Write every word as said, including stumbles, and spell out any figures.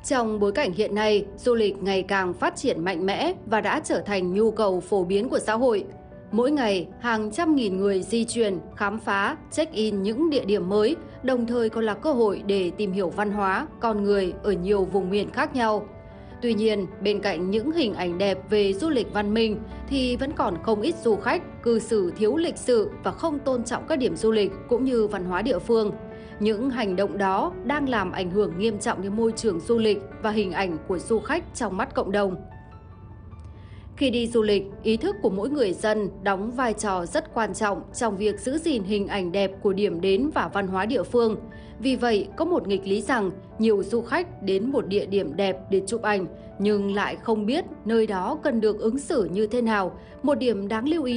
Trong bối cảnh hiện nay, du lịch ngày càng phát triển mạnh mẽ và đã trở thành nhu cầu phổ biến của xã hội. Mỗi ngày, hàng trăm nghìn người di chuyển, khám phá, check-in những địa điểm mới, đồng thời còn là cơ hội để tìm hiểu văn hóa, con người ở nhiều vùng miền khác nhau. Tuy nhiên, bên cạnh những hình ảnh đẹp về du lịch văn minh thì vẫn còn không ít du khách cư xử thiếu lịch sự và không tôn trọng các điểm du lịch cũng như văn hóa địa phương. Những hành động đó đang làm ảnh hưởng nghiêm trọng đến môi trường du lịch và hình ảnh của du khách trong mắt cộng đồng. Khi đi du lịch, ý thức của mỗi người dân đóng vai trò rất quan trọng trong việc giữ gìn hình ảnh đẹp của điểm đến và văn hóa địa phương. Vì vậy, có một nghịch lý rằng nhiều du khách đến một địa điểm đẹp để chụp ảnh nhưng lại không biết nơi đó cần được ứng xử như thế nào. Một điểm đáng lưu ý